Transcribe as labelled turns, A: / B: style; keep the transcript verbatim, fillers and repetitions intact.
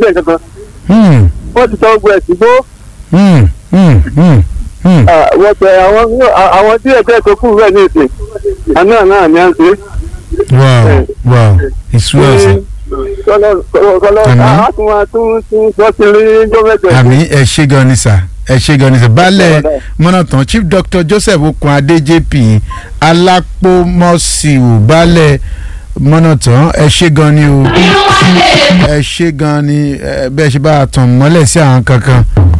A: bẹ̀ kankan. wọ́n ti sọ gbogbo ẹ̀ sígbó. wọ́n pẹ̀ àwọn àwọn tí ẹ̀jẹ̀ tó kù rẹ̀ ní ìsìn àná náà ni à ń ṣe.
B: wow wow ìṣúra ọ̀sẹ̀. àmì ẹ ṣé gan ni sà ẹ ṣé gan ni sà baálẹ̀ mọ́nàtàn chief doctor Joseph Okunade J P alápòmọ́síwò baálẹ̀ mọ́nàtàn ẹ ṣé gan ni o ẹ ṣé gan ni bẹ́ẹ̀ ṣe bá a tàn mọ́lẹ̀ sí àwọn kankan